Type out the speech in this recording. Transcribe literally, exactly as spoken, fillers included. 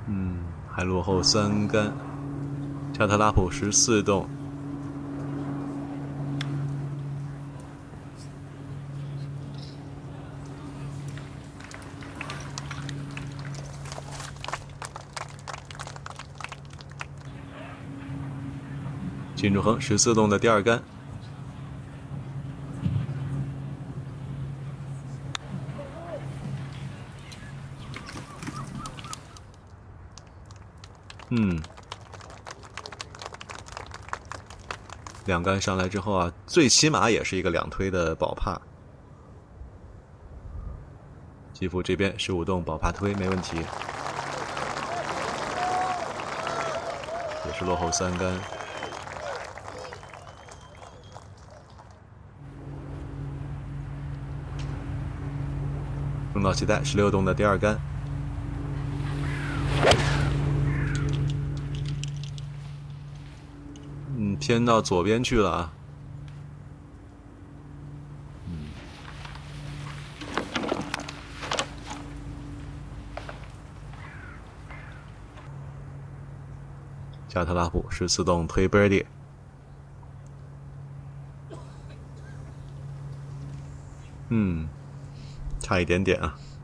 嗯，还落后三杆。加特拉普十四洞。金柱恒十四洞的第二杆。嗯，两杆上来之后啊，最起码也是一个两推的保帕。基辅这边十五洞保帕推没问题，也是落后三杆。中岛期待十六洞的第二杆。嗯，偏到左边去了啊。嗯。加特拉普十四洞推 birdie。嗯，差一点点啊。